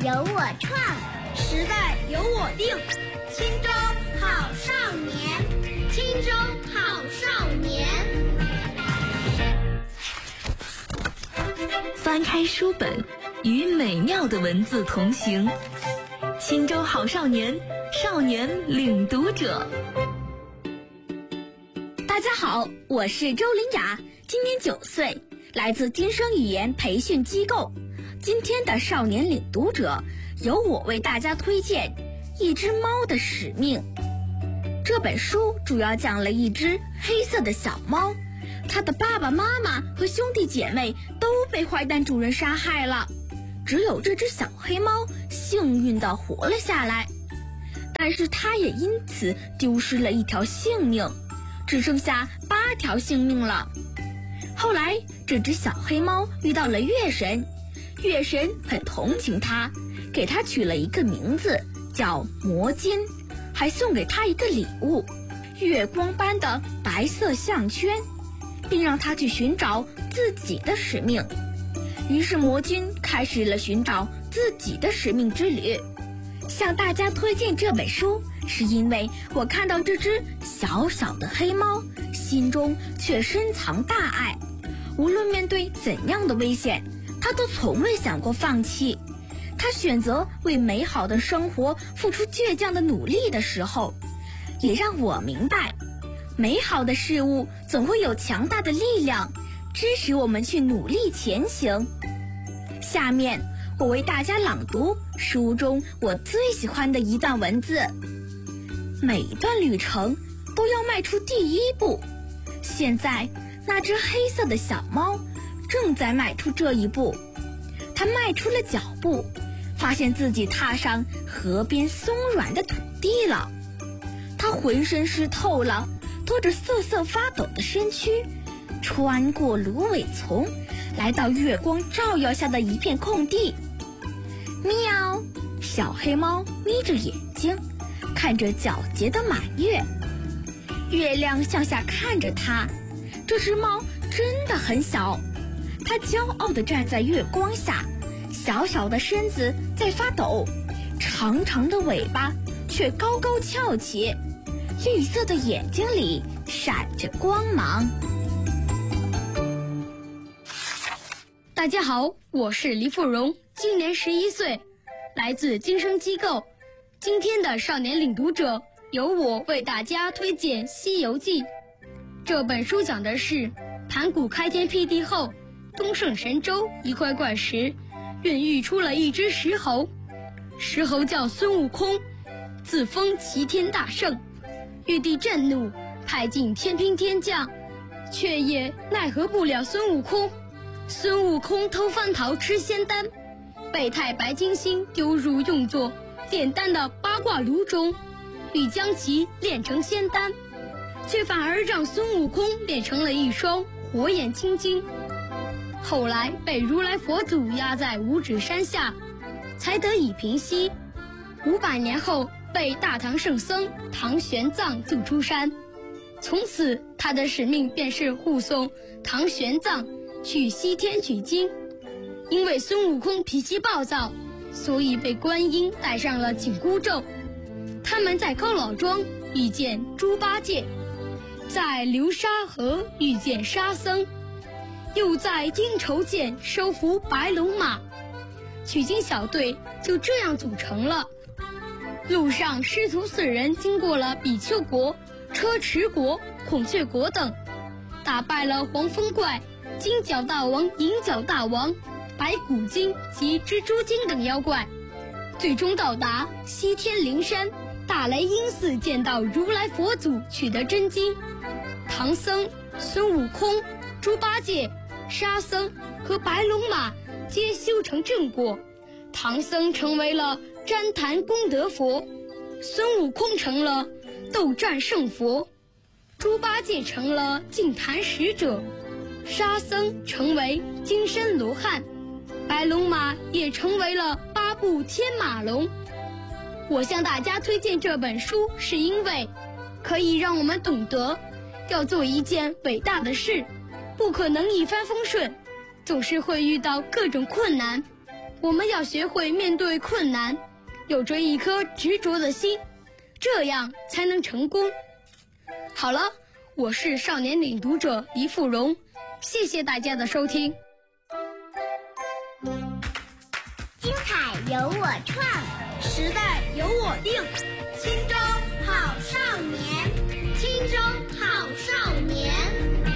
由我创， 时代由我定。青州好少年， 青州好少年。 翻开书本，与美妙的文字同行。青州好少年，少年领读者。 大家好，我是周林雅，今年9岁，来自今生语言培训机构。今天的少年领读者，由我为大家推荐《一只猫的使命》。这本书主要讲了一只黑色的小猫，它的爸爸妈妈和兄弟姐妹都被坏蛋主人杀害了，只有这只小黑猫幸运地活了下来，但是它也因此丢失了1条性命，只剩下8条性命了。后来这只小黑猫遇到了月神，月神很同情它，给它取了一个名字叫魔金，还送给它一个礼物，月光般的白色项圈，并让它去寻找自己的使命。于是魔君开始了寻找自己的使命之旅。向大家推荐这本书，是因为我看到这只小小的黑猫，心中却深藏大爱，无论面对怎样的危险，它都从未想过放弃。它选择为美好的生活付出倔强的努力的时候，也让我明白，美好的事物总会有强大的力量支持我们去努力前行。下面我为大家朗读书中我最喜欢的一段文字。每一段旅程都要迈出第1步，现在那只黑色的小猫正在迈出这一步。它迈出了脚步，发现自己踏上河边松软的土地了。它浑身湿透了，拖着瑟瑟发抖的身躯，穿过芦苇丛，来到月光照耀下的一片空地。喵！小黑猫眯着眼睛，看着皎洁的满月。月亮向下看着它，这只猫真的很小。它骄傲地站在月光下，小小的身子在发抖，长长的尾巴却高高翘起，绿色的眼睛里闪着光芒。 大家好，我是黎富荣，今年11岁，来自金声机构。今天的少年领读者，由我为大家推荐《西游记》。这本书讲的是盘古开天辟地后，东胜神州一块怪石孕育出了一只石猴，石猴叫孙悟空，自封齐天大圣。玉帝震怒，派进天兵天将，却也奈何不了孙悟空。孙悟空偷蟠桃吃仙丹，被太白金星丢入用作炼丹的八卦炉中，欲将其炼成仙丹，却反而让孙悟空炼成了一双火眼金睛。后来被如来佛祖压在五指山下，才得以平息。500年后被大唐圣僧唐玄奘救出山，从此他的使命便是护送唐玄奘去西天取经。因为孙悟空脾气暴躁，所以被观音戴上了紧箍咒。他们在高老庄遇见猪八戒，在流沙河遇见沙僧，又在丁筹涧收服白龙马。取经小队就这样组成了。路上师徒4人经过了比丘国、车迟国、孔雀国等，打败了黄风怪、金角大王、银角大王、白骨精及蜘蛛精等妖怪，最终到达西天灵山大雷音寺，见到如来佛祖，取得真经。唐僧、孙悟空、猪八戒、沙僧和白龙马皆修成正果。唐僧成为了旃檀功德佛，孙悟空成了斗战胜佛，猪八戒成了净坛使者，沙僧成为金身罗汉，白龙马也成为了8部天马龙。我向大家推荐这本书，是因为可以让我们懂得，要做一件伟大的事，不可能一帆风顺，总是会遇到各种困难。 我们要学会面对困难，有着一颗执着的心，这样才能成功。好了，我是少年领读者黎富荣，谢谢大家的收听。 精彩由我创， 时代由我定。 青州好少年，青州。